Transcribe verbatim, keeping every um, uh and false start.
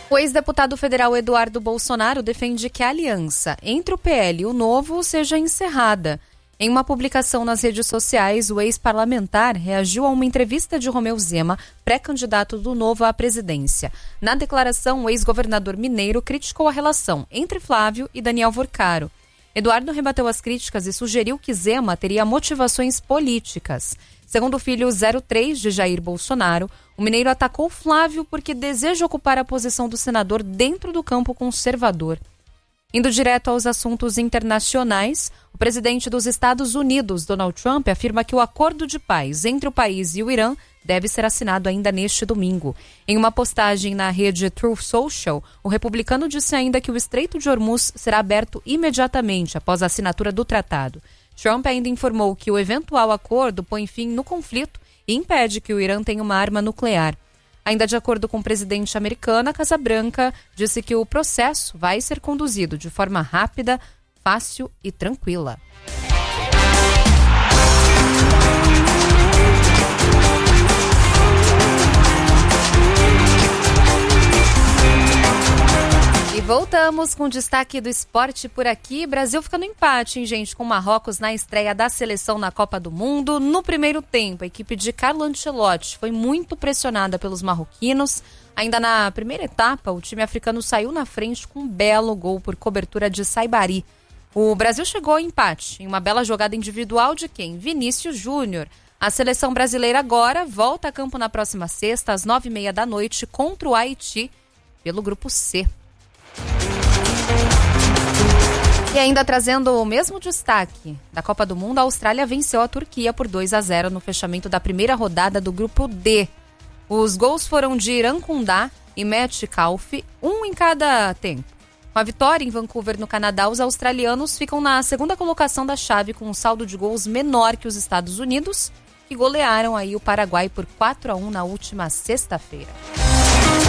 O ex-deputado federal Eduardo Bolsonaro defende que a aliança entre o P L e o Novo seja encerrada. Em uma publicação nas redes sociais, o ex-parlamentar reagiu a uma entrevista de Romeu Zema, pré-candidato do Novo à presidência. Na declaração, o ex-governador mineiro criticou a relação entre Flávio e Daniel Vorcaro. Eduardo rebateu as críticas e sugeriu que Zema teria motivações políticas. Segundo o filho zero três de Jair Bolsonaro, o mineiro atacou Flávio porque deseja ocupar a posição do senador dentro do campo conservador. Indo direto aos assuntos internacionais, o presidente dos Estados Unidos, Donald Trump, afirma que o acordo de paz entre o país e o Irã deve ser assinado ainda neste domingo. Em uma postagem na rede Truth Social, o republicano disse ainda que o Estreito de Hormuz será aberto imediatamente após a assinatura do tratado. Trump ainda informou que o eventual acordo põe fim no conflito e impede que o Irã tenha uma arma nuclear. Ainda de acordo com o presidente americano, a Casa Branca disse que o processo vai ser conduzido de forma rápida, fácil e tranquila. E voltamos com destaque do esporte por aqui. Brasil fica no empate, hein, gente, com Marrocos na estreia da seleção na Copa do Mundo. No primeiro tempo, a equipe de Carlo Ancelotti foi muito pressionada pelos marroquinos. Ainda na primeira etapa, o time africano saiu na frente com um belo gol por cobertura de Saibari. O Brasil chegou ao empate em uma bela jogada individual de quem? Vinícius Júnior. A seleção brasileira agora volta a campo na próxima sexta, às nove e meia da noite, contra o Haiti, pelo grupo C. E ainda trazendo o mesmo destaque da Copa do Mundo, a Austrália venceu a Turquia por dois a zero no fechamento da primeira rodada do grupo D. Os gols foram de Iran Kundá e Matt Kalf, um em cada tempo. Com a vitória em Vancouver, no Canadá, os australianos ficam na segunda colocação da chave com um saldo de gols menor que os Estados Unidos, que golearam aí o Paraguai por quatro a um na última sexta-feira.